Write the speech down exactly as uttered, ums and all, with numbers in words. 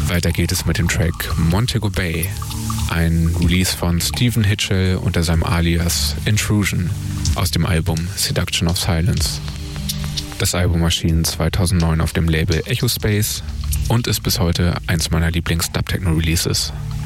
Weiter geht es mit dem Track Montego Bay, ein Release von Stephen Hitchell unter seinem Alias Intrusion aus dem Album Seduction of Silence. Das Album erschien zweitausendneun auf dem Label Echo Space und ist bis heute eins meiner Lieblings-Dub-Techno-Releases.